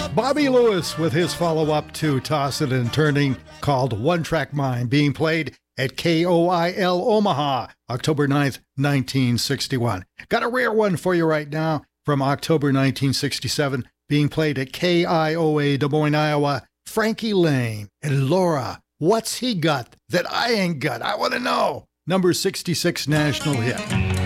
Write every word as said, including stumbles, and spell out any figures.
Bobby Lewis with his follow-up to Tossin and Turning called One Track Mind, being played at K O I L Omaha, October ninth, nineteen sixty-one. Got a rare one for you right now from October nineteen sixty-seven, being played at K I O A Des Moines, Iowa, Frankie Lane and Laura. What's he got that I ain't got? I want to know. Number sixty-six national hit.